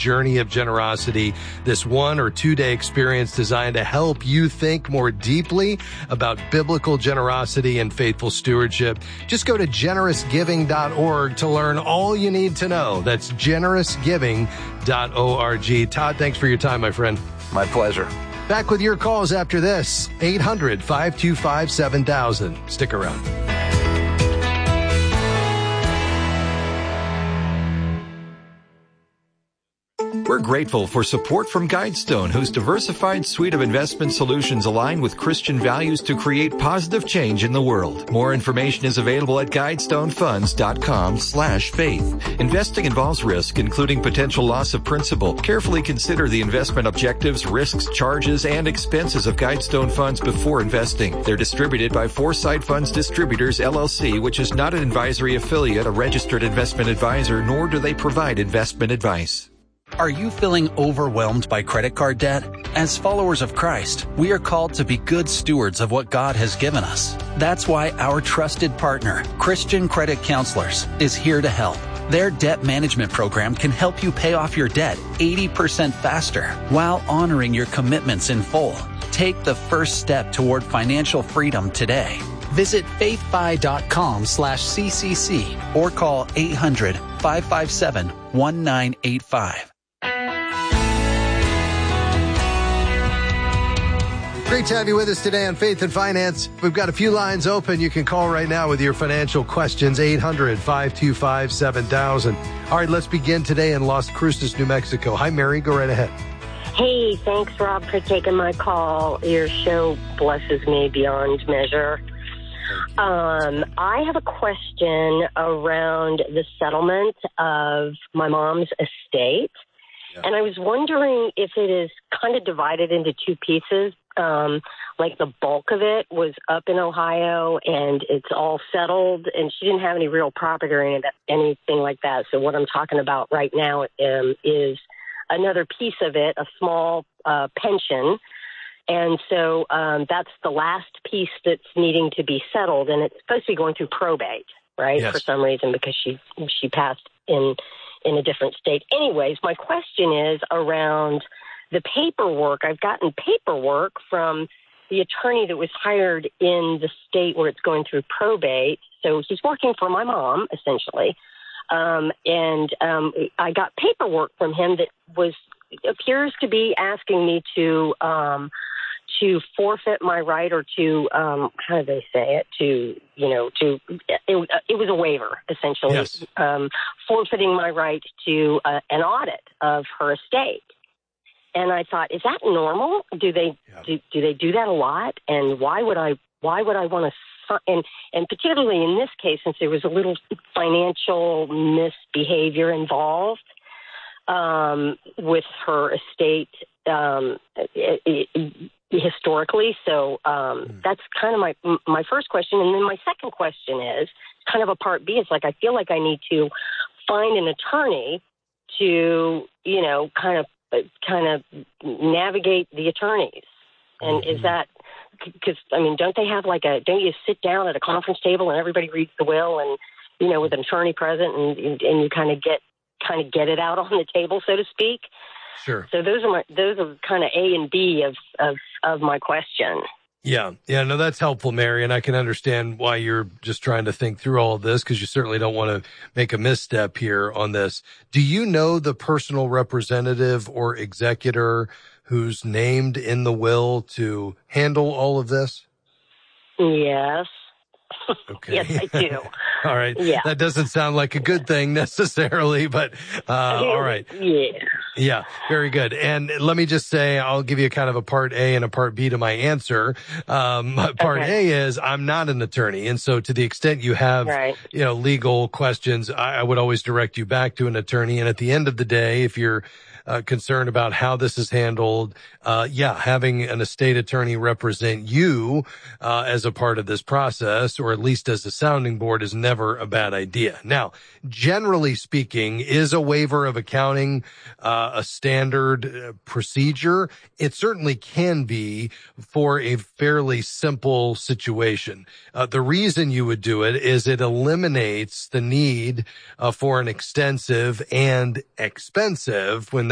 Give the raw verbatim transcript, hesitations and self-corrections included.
Journey of Generosity, this one or two day experience designed to help you think more deeply about biblical generosity and faithful stewardship. Just go to generous giving dot org to learn all you need to know. That's generous giving dot org. Todd, thanks for your time, my friend. My pleasure. Back with your calls after this. eight hundred, five two five, seven thousand. Stick around. We're grateful for support from Guidestone, whose diversified suite of investment solutions align with Christian values to create positive change in the world. More information is available at guidestonefunds.com slash faith. Investing involves risk, including potential loss of principal. Carefully consider the investment objectives, risks, charges, and expenses of Guidestone Funds before investing. They're distributed by Foresight Funds Distributors, L L C, which is not an advisory affiliate, a registered investment advisor, nor do they provide investment advice. Are you feeling overwhelmed by credit card debt? As followers of Christ, we are called to be good stewards of what God has given us. That's why our trusted partner, Christian Credit Counselors, is here to help. Their debt management program can help you pay off your debt eighty percent faster while honoring your commitments in full. Take the first step toward financial freedom today. Visit faithfi.com slash CCC or call eight hundred, five five seven, one nine eight five. Great to have you with us today on Faith and Finance. We've got a few lines open. You can call right now with your financial questions, eight hundred, five two five, seven thousand. All right, let's begin today in Las Cruces, New Mexico. Hi, Mary. Go right ahead. Hey, thanks, Rob, for taking my call. Your show blesses me beyond measure. Um, I have a question around the settlement of my mom's estate. Yeah. And I was wondering if it is kind of divided into two pieces. Um, like the bulk of it was up in Ohio and it's all settled, and she didn't have any real property or anything like that. So what I'm talking about right now um, is another piece of it, a small uh, pension. And so um, that's the last piece that's needing to be settled, and it's supposed to be going through probate, right, yes. for some reason, because she she passed in in a different state. Anyways, my question is around the paperwork. I've gotten paperwork from the attorney that was hired in the state where it's going through probate. So he's working for my mom, essentially. Um, and um, I got paperwork from him that was appears to be asking me to um, to forfeit my right, or to um, how do they say it? To you know, to it, it was a waiver, essentially, yes. um, forfeiting my right to uh, an audit of her estate. And I thought, is that normal? Do they yeah. do, do they do that a lot? And why would I why would I want to? And and particularly in this case, since there was a little financial misbehavior involved um, with her estate um, it, it, historically. So um, mm. that's kind of my my first question. And then my second question is kind of a part B. It's like I feel like I need to find an attorney to, you know, kind of kind of navigate the attorneys. And mm-hmm. is that, because, I mean, don't they have like a, don't you sit down at a conference table and everybody reads the will and, you know, with an attorney present, and and you kind of get, kind of get it out on the table, so to speak? Sure. So those are my, those are kind of A and B of, of, of my question. Yeah. Yeah. No, that's helpful, Mary. And I can understand why you're just trying to think through all of this, because you certainly don't want to make a misstep here on this. Do you know the personal representative or executor who's named in the will to handle all of this? Yes. Okay. Yes, I do. All right. Yeah. That doesn't sound like a good thing necessarily, but uh, all right. Yeah. Yeah, very good. And let me just say, I'll give you kind of a part A and a part B to my answer. Um, part Okay. A is I'm not an attorney. And so to the extent you have, Right. you know, legal questions, I, I would always direct you back to an attorney. And at the end of the day, if you're Uh, concerned about how this is handled, uh, yeah, having an estate attorney represent you uh, as a part of this process, or at least as a sounding board, is never a bad idea. Now, generally speaking, is a waiver of accounting uh, a standard uh, procedure? It certainly can be for a fairly simple situation. Uh, the reason you would do it is it eliminates the need uh, for an extensive and expensive, when